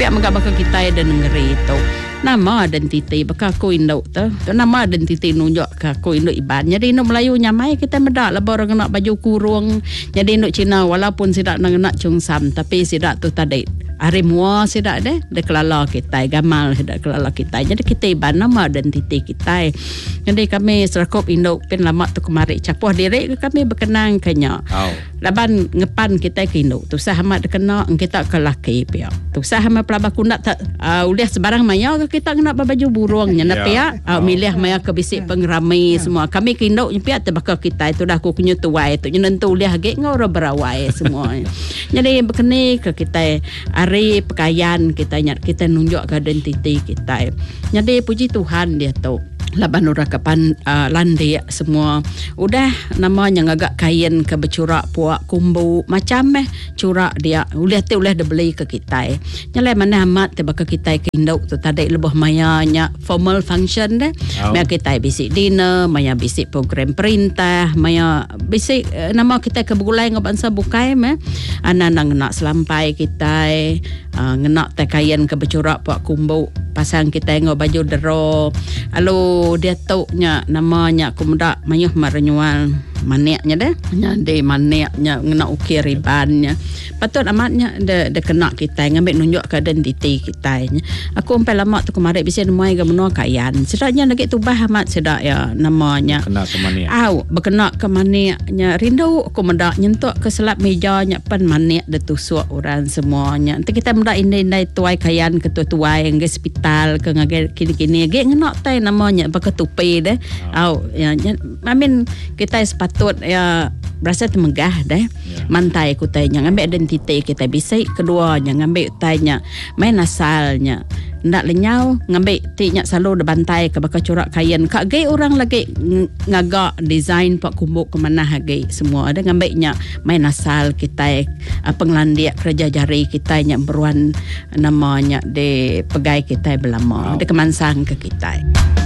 pihak bakal kita dan negeri itu. Nama identiti bakal ko Indo tu. Nama identiti nunjuk ka ko Indo iban. Jadi Indo Melayu nyamai kita medak lah orang nak baju kurung. Jadi Indo Cina walaupun sidak nak cungsam tapi sidak tu tadi hari mua sidak deh kelala kita gamal sidak kelala kita. Jadi kita iban nama identiti kita. Jadi kami serakop Indo pen lama tu kemari capuh diri kami berkenang kenya. Laban ngepan kita ke Indo. Tu sah amat kena kita ke laki pia. Tu sah amat pelabak kundak tak uliah sebarang maya kita nak baju burungnya nak pia milih maya ke bisik pengramai semua. Kami ke Indo pia terbakar kita itu dah aku punya tuai tu. Nentu uliah gek ngau berawai semua. Jadi berkeni ke kita hari pakaian kita nunjuk ke identiti kita. Jadi puji Tuhan dia tu. Laban ura kapan landi semua udah namanya ngagak kain ke bercurak puak kumbu macam curak dia ulah dia beli ke kita nyalai mana amat tiba ke kita ke Indo tu tadi lebih mayanya formal function deh maya kita bisik dinner maya bisik program perintah maya bisik nama kita ke bulai ngabansa bukai anak nak selampai kita ngenak kain ke bercurak puak kumbu pasang kita ngau baju dero alo dia tahu nya namanya kumda mayuh marenyual maniaknya deh nyade maniaknya ngena ukir ribannya patut amatnya de kena kita ngambil nunjuk ke identiti kita aku sampai lama tu kemarin bisa nemai ke menua kayan sedaknya lagi tubah amat sedak ya namanya kena ke maniak berkena ke maniaknya rindu aku mendak nyentuk ke selap mejanya pen maniak de tusuk orang semuanya nanti kita mendak indai tuai kayan ke tuai ke hospital ke ngagai kini-kini ge ngenak tai namanya pakai tupai deh ya amin kita patut ya berasa temegah deh mantai kutanya ngambil identiti kita bisa keduanya ngambil tanya main asalnya ndak lenyau ngambil tinya selalu de bantai ke bakal corak kain kak gay orang lagi ngagak design pak kumbuk ke mana hagi semua ada ngambilnya main asal kita penglandia kerja jari kita nya beruan namanya de pegai kita belama de kemansang ke kita